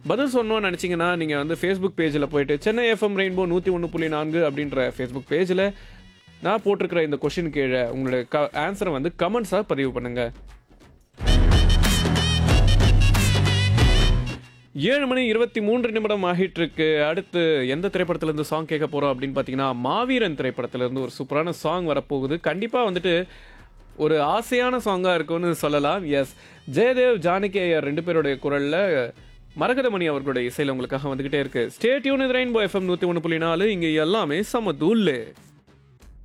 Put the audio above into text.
பதில் சொல்லணும்னு நினச்சிங்கன்னா நீங்கள் வந்து ஃபேஸ்புக் பேஜில் போயிட்டு சென்னை எஃப்எம் ரெயின்போ 101.4 அப்படின்ற ஃபேஸ்புக் பேஜில் நான் போட்டிருக்கிற இந்த கொஷின் கீழே உங்களோட ஆன்சரை வந்து கமெண்ட்ஸாக பதிவு பண்ணுங்கள். 7:23 ஆகிட்டு இருக்கு. அடுத்து எந்த திரைப்படத்துலேருந்து சாங் கேட்க போகிறோம் அப்படின்னு பார்த்தீங்கன்னா, மாவீரன் திரைப்படத்துலேருந்து ஒரு சூப்பரான சாங் வரப்போகுது. கண்டிப்பாக வந்துட்டு ஒரு ஆசையான சாங்காக இருக்கும்னு சொல்லலாம். எஸ், ஜெயதேவ் ஜானகி ஐயர் 2 பேருடைய குரலில் மரகதமணி அவர்களுடைய இசையில் உங்களுக்காக வந்துக்கிட்டே இருக்கு. ஸ்டே டியூன், இது ரெயின்போ எஃப்எம் 101.4. இங்கே எல்லாமே சம தூள்ளு.